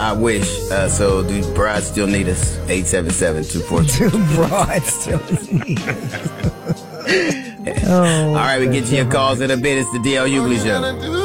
I wish. So do brides still need us? 877-242. Do brides still need us? All right, we get to your calls in a bit. It's the DL Hughley Show.